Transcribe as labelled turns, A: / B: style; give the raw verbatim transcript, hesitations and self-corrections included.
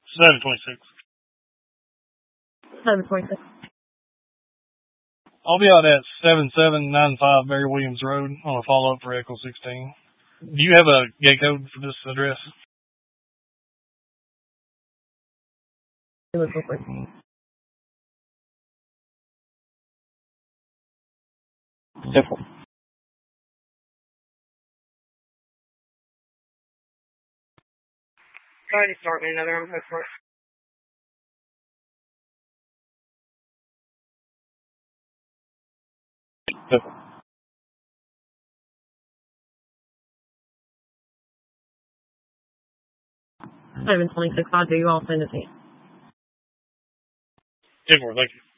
A: seven twenty-six.
B: seven twenty-six.
A: I'll be out at seven seven nine five Barry Williams Road on a follow-up for Echo sixteen. Do you have a gate code for this address?
B: Look real quick.
C: Simple.
B: Go ahead and start me another on post work.
C: Simple.
B: seven twenty-six. I'll do. I'll send it to you.
A: ten four, thank you.